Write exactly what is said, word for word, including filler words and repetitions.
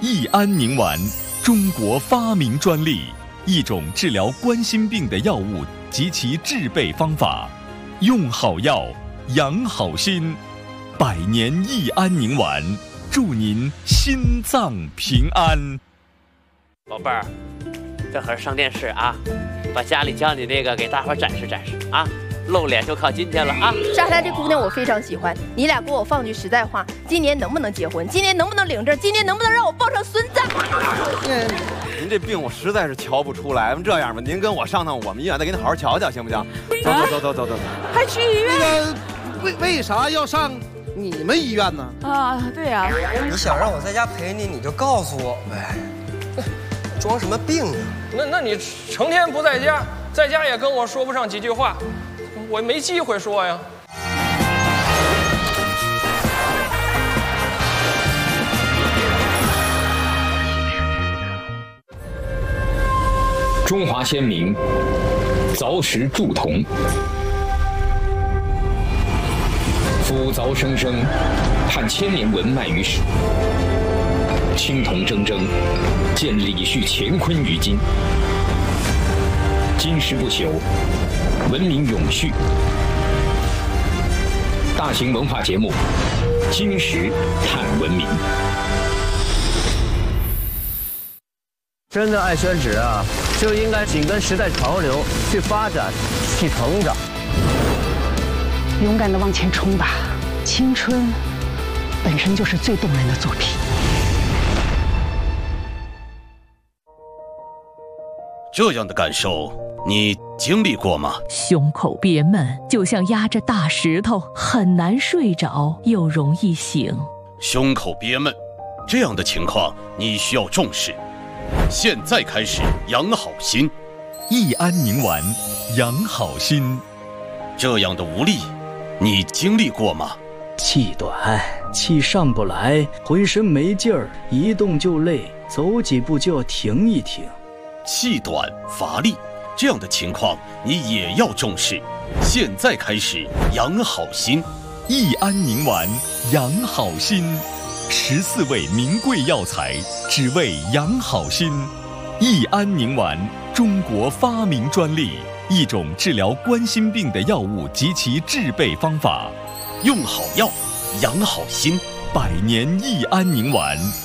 益安宁丸，中国发明专利，一种治疗冠心病的药物及其制备方法。用好药，养好心。百年益安宁丸，祝您心脏平安。 宝贝儿，这会儿上电视啊，把家里教你那个给大伙展示展示啊，露脸就靠今天了啊！ 莎莎这姑娘我非常喜欢，你俩给我放句实在话，今年能不能结婚？今年能不能领证？今年能不能让我抱上孙子？ 嗯，您这病我实在是瞧不出来。这样吧，您跟我上趟我们医院，再给你好好瞧瞧，行不行？走走走走走走。 还去医院？ 那个，为为啥要上你们医院呢？ 啊，对呀、啊。 你想让我在家陪你，你就告诉我呗。装什么病啊？ 那那你成天不在家，在家也跟我说不上几句话，我没机会说呀。 中华先民凿石铸铜，夫凿生生，探千年文脉于史。青铜铮铮，见李旭乾坤于今。金石不朽，文明永续。大型文化节目《金石探文明》。 真的爱宣纸啊，就应该紧跟时代潮流去发展、去成长。 勇敢地往前冲吧，青春本身就是最动人的作品。 这样的感受，你经历过吗？ 胸口憋闷，就像压着大石头，很难睡着，又容易醒。 胸口憋闷，这样的情况你需要重视。现在开始养好心， 益安宁丸，养好心。 这样的无力，你经历过吗？ 气短，气上不来，浑身没劲儿，一动就累，走几步就要停一停。 气短乏力，这样的情况你也要重视。现在开始养好心， 益安宁丸，养好心。十四味名贵药材，只为养好心。益安宁丸，中国发明专利，一种治疗冠心病的药物及其制备方法。 用好药，养好心。 百年益安宁丸。